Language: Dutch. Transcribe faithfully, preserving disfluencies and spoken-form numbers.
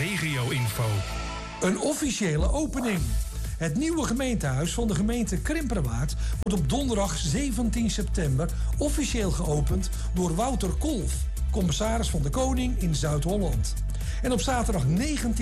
regio-info. Een officiële opening. Het nieuwe gemeentehuis van de gemeente Krimpenerwaard wordt op donderdag zeventien september officieel geopend door Wouter Kolff, commissaris van de Koning in Zuid-Holland. En op zaterdag negentien